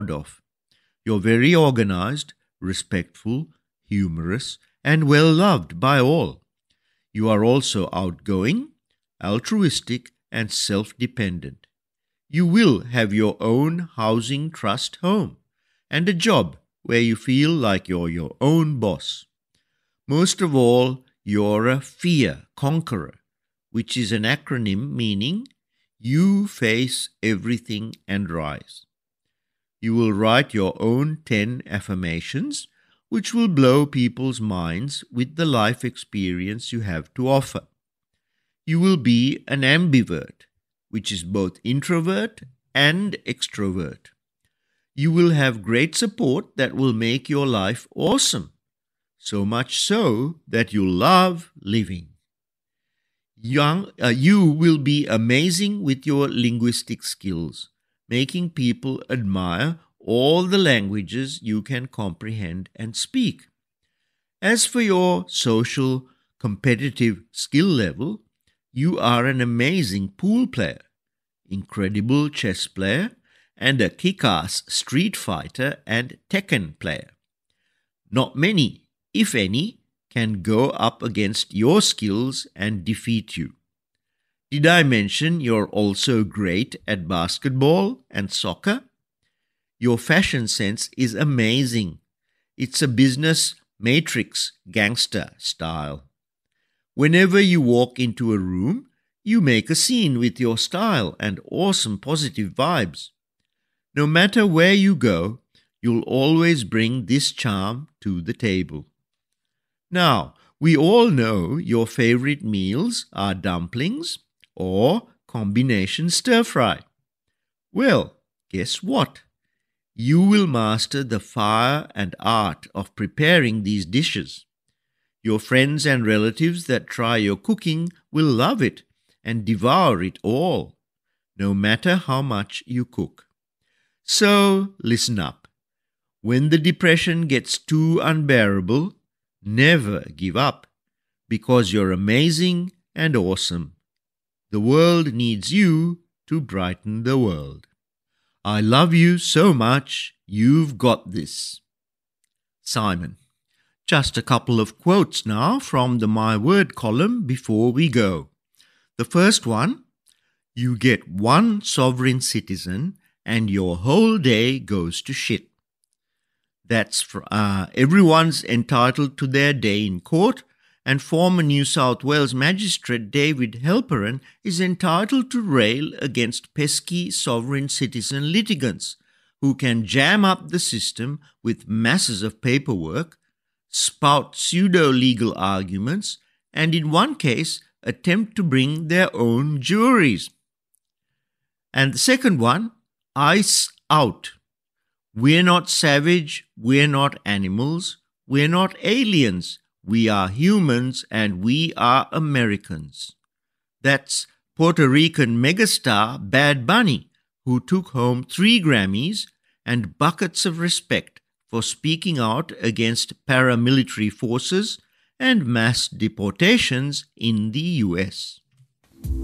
of. You're very organized, respectful, humorous, and well loved by all. You are also outgoing, altruistic, and self dependent. You will have your own housing trust home and a job where you feel like you're your own boss. Most of all, you're a fear conqueror, which is an acronym meaning you face everything and rise. You will write your own 10 affirmations, which will blow people's minds with the life experience you have to offer. You will be an ambivert, which is both introvert and extrovert. You will have great support that will make your life awesome, so much so that you'll love living. You will be amazing with your linguistic skills, making people admire all the languages you can comprehend and speak. As for your social competitive skill level, you are an amazing pool player, incredible chess player, and a kick-ass Street Fighter and Tekken player. Not many, if any, can go up against your skills and defeat you. Did I mention you're also great at basketball and soccer? Your fashion sense is amazing. It's a business matrix gangster style. Whenever you walk into a room, you make a scene with your style and awesome positive vibes. No matter where you go, you'll always bring this charm to the table. Now, we all know your favorite meals are dumplings or combination stir fry. Well, guess what? You will master the fire and art of preparing these dishes. Your friends and relatives that try your cooking will love it and devour it all, no matter how much you cook. So, listen up. When the depression gets too unbearable, never give up, because you're amazing and awesome. The world needs you to brighten the world. I love you so much, you've got this. Simon. Just a couple of quotes now from the My Word column before we go. The first one, you get one sovereign citizen and your whole day goes to shit. That's everyone's entitled to their day in court, and former New South Wales Magistrate David Halperin is entitled to rail against pesky sovereign citizen litigants who can jam up the system with masses of paperwork, spout pseudo-legal arguments, and in one case attempt to bring their own juries. And the second one, ice out. We're not savage, we're not animals, we're not aliens, we are humans and we are Americans. That's Puerto Rican megastar Bad Bunny, who took home 3 Grammys and buckets of respect for speaking out against paramilitary forces and mass deportations in the US.